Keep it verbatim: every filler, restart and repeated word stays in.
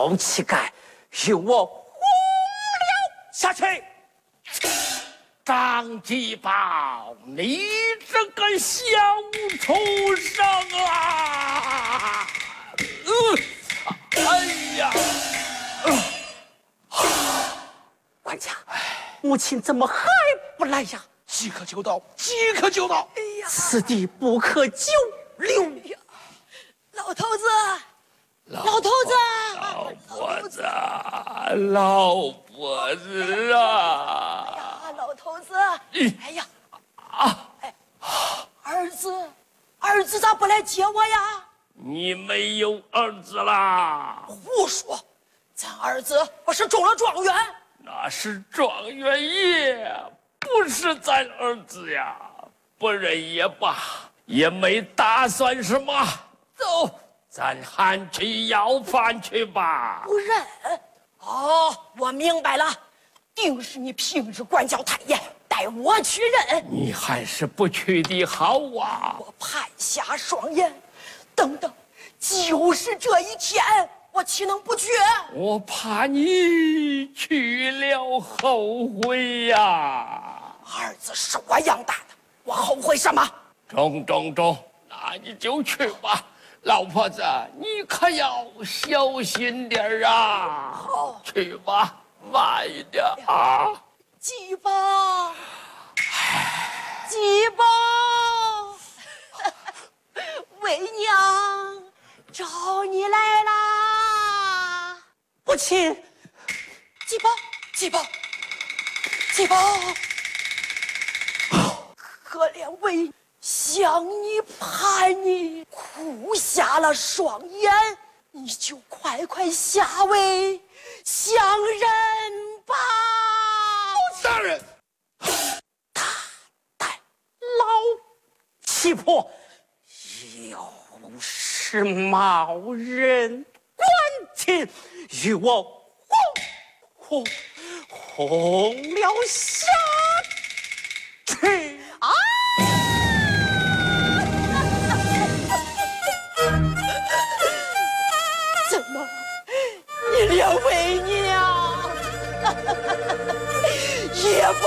好乞丐，与我轰了下去。张继宝，你这个小畜生啊！呃，哎呀！呃、管家，母亲怎么还不来呀？ 即刻就到，即刻就到！ 哎呀，此地不可久留。哎呀， 老头子，老头子， 老婆子，老婆子啊！ 哎呀，老头子，哎呀， 啊， 哎，儿子，儿子咋不来接我呀？ 你没有儿子啦？ 胡说，咱儿子不是中了状元？ 那是状元爷，不是咱儿子呀。不认也罢，也没打算什么。走，咱喊去要饭去吧。 不认？哦，我明白了，定是你平日管教太严，带我去认。 你还是不去的好啊！ 我盼下双眼，等等，就是这一天，我岂能不去？ 我怕你去了后悔呀。 儿子是我养大的，我后悔什么？ 中中中，那你就去吧。老婆子，你可要小心点儿啊！ 好， 去吧，慢一点啊！ 继宝，继宝，为娘找你来啦！ 母亲， 继宝，继宝，继宝，可怜为想你盼你，哭瞎了双眼，你就快快下位相认吧。 大人， 大胆老气魄，又是冒人关亲，与我轰轰轰了下